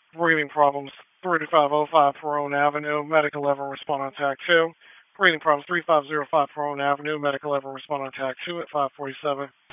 Breathing problems, 3505 Perone Avenue, medical level respond on TAC 2. Breathing problems, 3505 Perone Avenue, medical level respond on TAC 2 at 547.